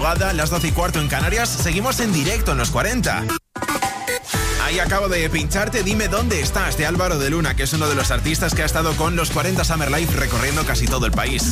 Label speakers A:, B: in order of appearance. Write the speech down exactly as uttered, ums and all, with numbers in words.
A: madrugada, las doce y cuarto en Canarias. Seguimos en directo en los cuarenta. Ahí acabo de pincharte Dime dónde estás, de Álvaro de Luna, que es uno de los artistas que ha estado con los cuarenta Summer Live recorriendo casi todo el país.